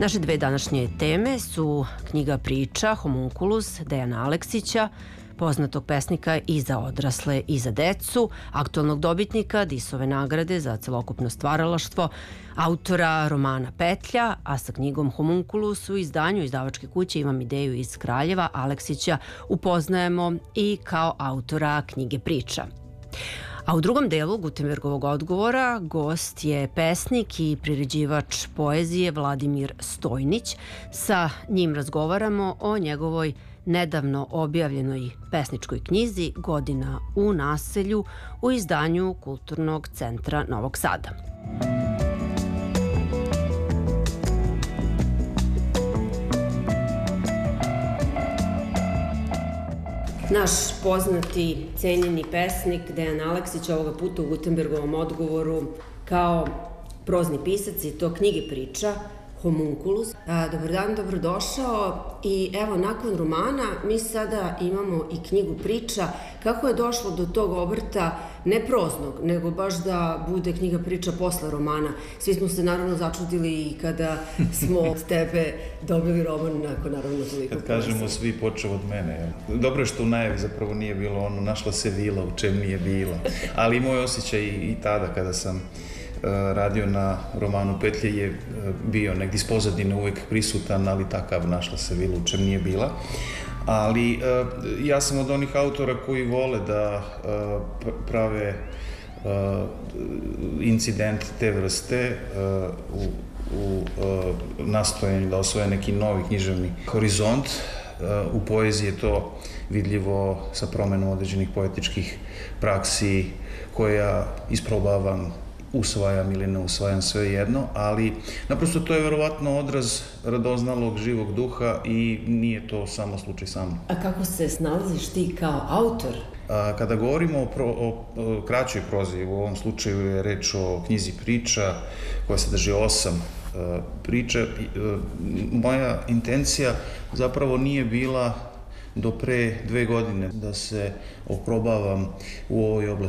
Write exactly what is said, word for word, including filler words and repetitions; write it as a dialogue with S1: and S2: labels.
S1: Naše dve današnje teme su knjiga priča Homunculus Dejana Aleksića, poznatog pesnika i za odrasle i za decu, aktualnog dobitnika Disove nagrade za celokupno stvaralaštvo, autora romana Petlja, a sa knjigom Homunculus u izdanju izdavačke kuće Imam ideju iz Kraljeva Aleksića upoznajemo i kao autora knjige priča. A u drugom delu Gutenbergovog odgovora gost je pesnik i priređivač poezije Vladimir Stojnić. Sa njim razgovaramo o njegovoj nedavno objavljenoj pesničkoj knjizi Godina u naselju u izdanju Kulturnog centra Novog Sada. Naš poznati, cenjeni pesnik Dejan Aleksić ovoga puta u Gutenbergovom odgovoru kao prozni pisac i to knjige priča Homunculus. Dobar dan, dobrodošao. I evo, nakon romana mi sada imamo i knjigu priča. Kako je došlo do tog obrta, ne proznog, nego baš da bude knjiga priča posle romana? Svi smo se naravno začudili i kada smo od tebe dobili roman nakon naravno toliko.
S2: Kad kažemo svi počeo od mene. Dobro je što u najavi zapravo nije bilo ono našla se vila u čem nije bila. Ali moj osjećaj i tada kada sam radio na romanu Petlje je bio negdje iz pozadine uvijek prisutan, ali takav našla se vila u čem nije bila. Ali ja sam od onih autora koji vole da prave incident te vrste u, u nastojanju da osvoje neki novi književni horizont. U poeziji je to vidljivo sa promenom određenih poetičkih praksi koje ja isprobavam, usvajam ili ne usvajam, sve jedno, ali naprosto to je verovatno odraz radoznalog živog duha i nije to samo slučaj sa mnom.
S1: A kako se snalaziš ti kao autor?
S2: A, kada govorimo o, pro, o, o kraćoj prozi, u ovom slučaju je reč o knjizi priča koja sadrži osam a, priča. A, moja intencija zapravo nije bila do pre dve godine da se oprobavam u ovoj oblasti